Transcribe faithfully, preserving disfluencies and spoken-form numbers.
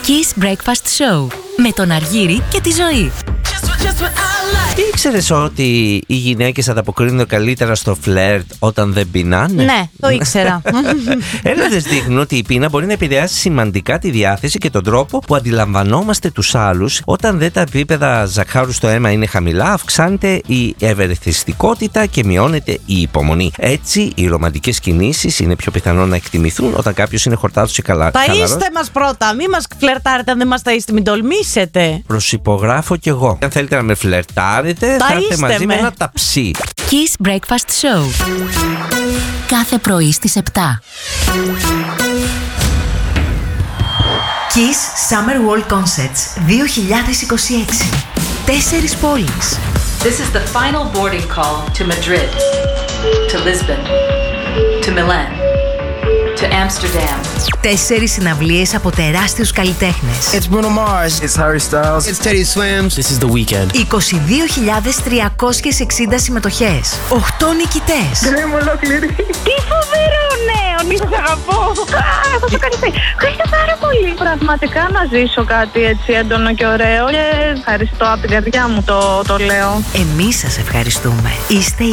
Kiss Breakfast Show με τον Αργύρη και τη Ζωή. Ήξερες ότι οι γυναίκες ανταποκρίνονται καλύτερα στο φλερτ όταν δεν πεινάνε? Ναι, το ήξερα. Έρευνες δείχνουν ότι η πείνα μπορεί να επηρεάσει σημαντικά τη διάθεση και τον τρόπο που αντιλαμβανόμαστε τους άλλους. Όταν δε τα επίπεδα ζαχάρου στο αίμα είναι χαμηλά, αυξάνεται η ευερεθιστικότητα και μειώνεται η υπομονή. Έτσι, οι ρομαντικές κινήσεις είναι πιο πιθανό να εκτιμηθούν όταν κάποιος είναι χορτάτος και καλά. Ταΐστε μας πρώτα, μην μας φλερτάρετε αν δεν μας ταΐστε, μην τολμήσετε. Προσυπογράφω κι εγώ. Αν θέλετε να με φλερτάρετε, θα έρθετε μαζί με ένα ταψί. Kiss Breakfast Show. Κάθε πρωί στις επτά. Kiss Summer World Concerts δύο χιλιάδες είκοσι έξι. Τέσσερις πόλεις. This is the final boarding call to Madrid, to Lisbon, to Milan, to Amsterdam. Τέσσερις συναυλίες από τεράστιους καλλιτέχνες. It's Bruno Mars. It's Harry Styles. It's Teddy Swims. This is The Weeknd. είκοσι δύο χιλιάδες τριακόσιες εξήντα συμμετοχές. οκτώ νικητές. Δεν είμαι ολόκληρη. Τι φοβερό νέο! Μη σας αγαπώ. Α, θα σου κάνει. Ευχαριστώ πάρα πολύ. Πραγματικά να ζήσω κάτι έτσι έντονο και ωραίο. Και ευχαριστώ από την καρδιά μου το, το λέω. Εμείς σας ευχαριστούμε. Είστε